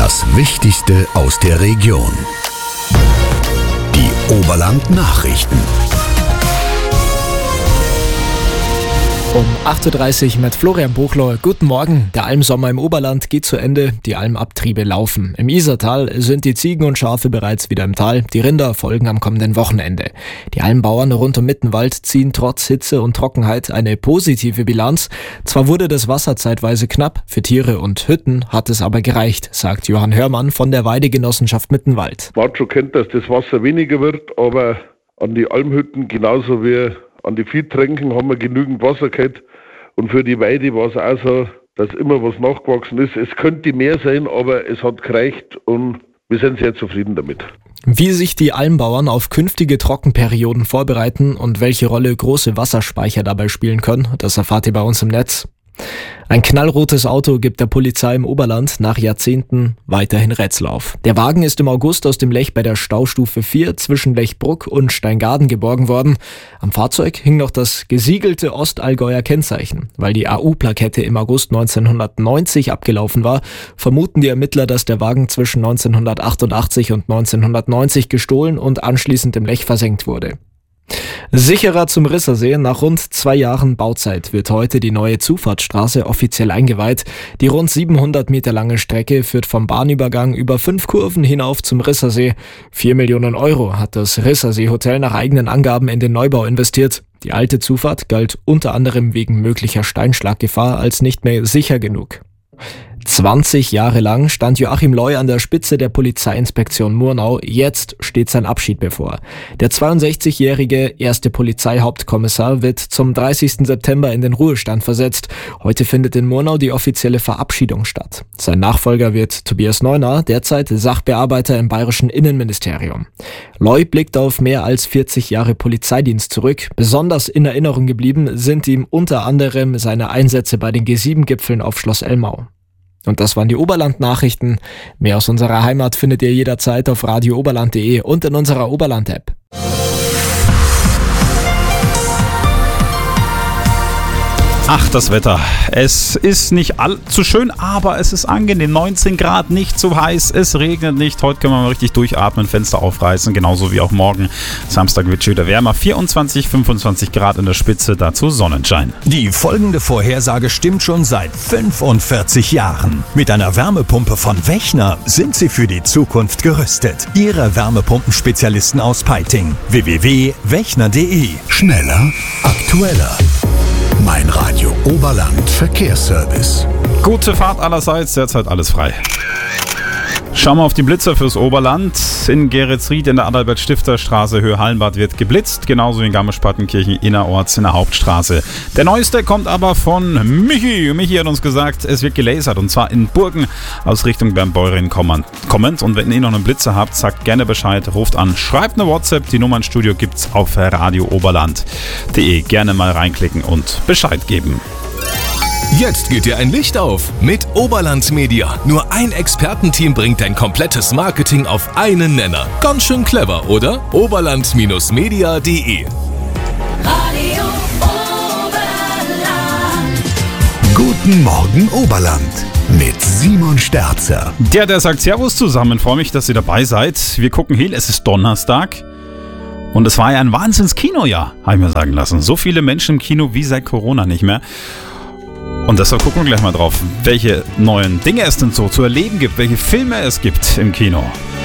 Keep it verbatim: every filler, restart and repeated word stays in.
Das Wichtigste aus der Region. Die Oberland-Nachrichten. Um acht Uhr dreißig mit Florian Buchler. Guten Morgen. Der Almsommer im Oberland geht zu Ende. Die Almabtriebe laufen. Im Isartal sind die Ziegen und Schafe bereits wieder im Tal. Die Rinder folgen am kommenden Wochenende. Die Almbauern rund um Mittenwald ziehen trotz Hitze und Trockenheit eine positive Bilanz. Zwar wurde das Wasser zeitweise knapp, für Tiere und Hütten hat es aber gereicht, sagt Johann Hörmann von der Weidegenossenschaft Mittenwald. Man hat schon kennt, dass das Wasser weniger wird, aber an die Almhütten genauso wie an die Viehtränken haben wir genügend Wasser gehabt. Und für die Weide war es auch so, dass immer was nachgewachsen ist. Es könnte mehr sein, aber es hat gereicht und wir sind sehr zufrieden damit. Wie sich die Almbauern auf künftige Trockenperioden vorbereiten und welche Rolle große Wasserspeicher dabei spielen können, das erfahrt ihr bei uns im Netz. Ein knallrotes Auto gibt der Polizei im Oberland nach Jahrzehnten weiterhin Rätsel auf. Der Wagen ist im August aus dem Lech bei der Staustufe vier zwischen Lechbruck und Steingaden geborgen worden. Am Fahrzeug hing noch das gesiegelte Ostallgäuer Kennzeichen. Weil die A U-Plakette im August neunzehnhundertneunzig abgelaufen war, vermuten die Ermittler, dass der Wagen zwischen neunzehnhundertachtundachtzig und neunzehnhundertneunzig gestohlen und anschließend im Lech versenkt wurde. Sicherer zum Rissersee. Nach rund zwei Jahren Bauzeit wird heute die neue Zufahrtsstraße offiziell eingeweiht. Die rund siebenhundert Meter lange Strecke führt vom Bahnübergang über fünf Kurven hinauf zum Rissersee. Vier Millionen Euro hat das Rissersee Hotel nach eigenen Angaben in den Neubau investiert. Die alte Zufahrt galt unter anderem wegen möglicher Steinschlaggefahr als nicht mehr sicher genug. zwanzig Jahre lang stand Joachim Leu an der Spitze der Polizeiinspektion Murnau. Jetzt steht sein Abschied bevor. Der zweiundsechzigjährige erste Polizeihauptkommissar wird zum dreißigsten September in den Ruhestand versetzt. Heute findet in Murnau die offizielle Verabschiedung statt. Sein Nachfolger wird Tobias Neuner, derzeit Sachbearbeiter im bayerischen Innenministerium. Leu blickt auf mehr als vierzig Jahre Polizeidienst zurück. Besonders in Erinnerung geblieben sind ihm unter anderem seine Einsätze bei den G sieben Gipfeln auf Schloss Elmau. Und das waren die Oberland-Nachrichten. Mehr aus unserer Heimat findet ihr jederzeit auf radio oberland punkt de und in unserer Oberland-App. Ach, das Wetter. Es ist nicht allzu schön, aber es ist angenehm. neunzehn Grad, nicht zu heiß, es regnet nicht. Heute können wir mal richtig durchatmen, Fenster aufreißen, genauso wie auch morgen. Samstag wird es wieder wärmer. vierundzwanzig, fünfundzwanzig Grad in der Spitze, dazu Sonnenschein. Die folgende Vorhersage stimmt schon seit fünfundvierzig Jahren. Mit einer Wärmepumpe von Wechner sind Sie für die Zukunft gerüstet. Ihre Wärmepumpenspezialisten aus Peiting. w w w punkt wechner punkt de. Schneller, aktueller. Mein Radio Oberland Verkehrsservice. Gute Fahrt allerseits, derzeit alles frei. Schauen wir auf die Blitzer fürs Oberland. In Geretsried in der Adalbert-Stifter-Straße Höhe Hallenbad wird geblitzt, genauso wie in Garmisch-Partenkirchen innerorts in der Hauptstraße. Der neueste kommt aber von Michi. Michi hat uns gesagt, es wird gelasert und zwar in Burgen aus Richtung Bernbeuren kommend. Und wenn ihr noch einen Blitzer habt, sagt gerne Bescheid, ruft an, schreibt eine WhatsApp. Die Nummer ins Studio gibt's auf radio oberland punkt de. Gerne mal reinklicken und Bescheid geben. Jetzt geht dir ein Licht auf mit Oberland Media. Nur ein Expertenteam bringt dein komplettes Marketing auf einen Nenner. Ganz schön clever, oder? oberland Media punkt de. Radio Oberland. Guten Morgen Oberland mit Simon Sterzer. Der, der sagt Servus zusammen. Freue mich, dass ihr dabei seid. Wir gucken hin, es ist Donnerstag. Und es war ja ein Wahnsinns-Kinojahr, habe ich mir sagen lassen. So viele Menschen im Kino wie seit Corona nicht mehr. Und deshalb gucken wir gleich mal drauf, welche neuen Dinge es denn so zu erleben gibt, welche Filme es gibt im Kino.